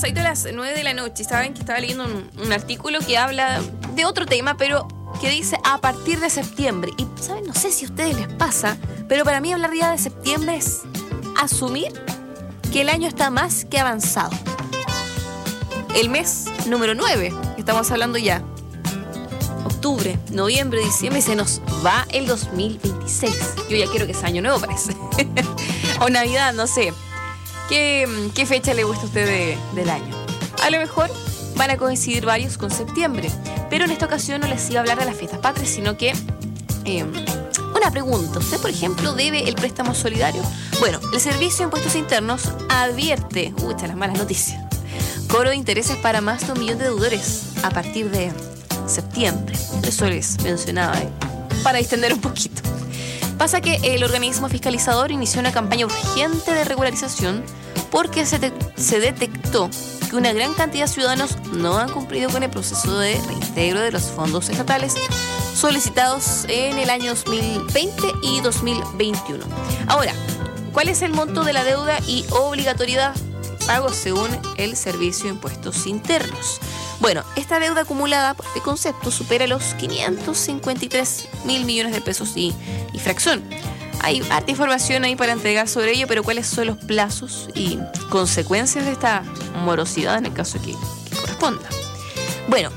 ahí de las 9 de la noche. Saben que estaba leyendo un artículo que habla de otro tema, pero que dice a partir de septiembre. Y, ¿saben? No sé si a ustedes les pasa, pero para mí hablar ya de septiembre es asumir que el año está más que avanzado. El mes número 9, estamos hablando ya. Octubre, noviembre, diciembre, se nos va el 2026. Yo ya quiero que sea año nuevo, parece. O Navidad, no sé. ¿Qué fecha le gusta a usted del año? A lo mejor van a coincidir varios con septiembre, pero en esta ocasión no les iba a hablar de las fiestas patrias, sino que una pregunta. ¿Usted, por ejemplo, debe el préstamo solidario? Bueno, el Servicio de Impuestos Internos advierte, las malas noticias, cobro de intereses para más de 1 millón de deudores a partir de septiembre. Eso les mencionaba para distender un poquito. Pasa que el organismo fiscalizador inició una campaña urgente de regularización porque se detectó que una gran cantidad de ciudadanos no han cumplido con el proceso de reintegro de los fondos estatales solicitados en el año 2020 y 2021. Ahora, ¿cuál es el monto de la deuda y obligatoriedad de pago según el Servicio de Impuestos Internos? Bueno, esta deuda acumulada por este concepto supera los 553 mil millones de pesos y fracción. Hay harta información ahí para entregar sobre ello, pero ¿cuáles son los plazos y consecuencias de esta morosidad en el caso que corresponda? Bueno,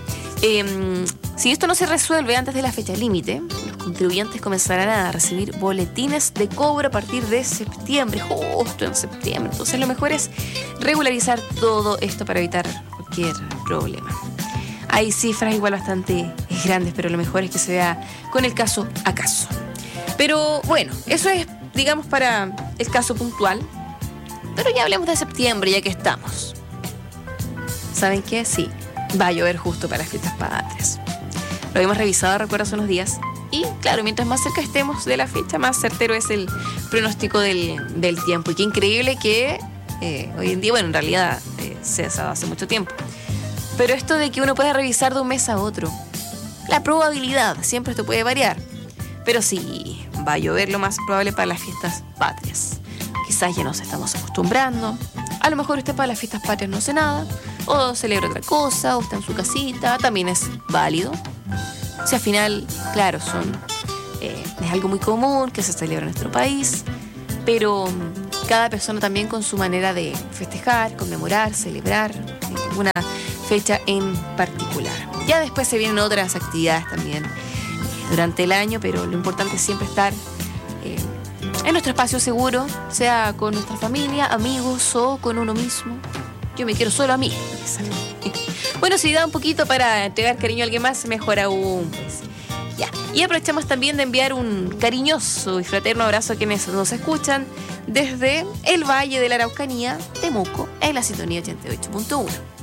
si esto no se resuelve antes de la fecha límite, los contribuyentes comenzarán a recibir boletines de cobro a partir de septiembre, justo en septiembre. Entonces lo mejor es regularizar todo esto para evitar cualquier problema. Hay cifras igual bastante grandes, pero lo mejor es que se vea con el caso a caso. Pero bueno, eso es, digamos, para el caso puntual. Pero ya hablemos de septiembre, ya que estamos. ¿Saben qué? Sí, va a llover justo para las fiestas patrias. Lo habíamos revisado, recuerdo, hace unos días. Y claro, mientras más cerca estemos de la fecha, más certero es el pronóstico del tiempo. Y qué increíble que hoy en día, bueno, en realidad se ha dado hace mucho tiempo. Pero esto de que uno pueda revisar de un mes a otro, la probabilidad, siempre esto puede variar. Pero sí, va a llover lo más probable para las fiestas patrias. Quizás ya nos estamos acostumbrando. A lo mejor usted para las fiestas patrias no hace nada, o celebra otra cosa, o está en su casita, también es válido. Si al final, claro, es algo muy común que se celebra en nuestro país, pero cada persona también con su manera de festejar, conmemorar, celebrar una fecha en particular. Ya después se vienen otras actividades también durante el año, pero lo importante es siempre estar en nuestro espacio seguro, sea con nuestra familia, amigos o con uno mismo. Yo me quiero solo a mí. Bueno, si da un poquito para entregar cariño a alguien más, mejor aún. Pues. Ya. Y aprovechamos también de enviar un cariñoso y fraterno abrazo a quienes nos escuchan desde el Valle de la Araucanía, Temuco, en la sintonía 88.1.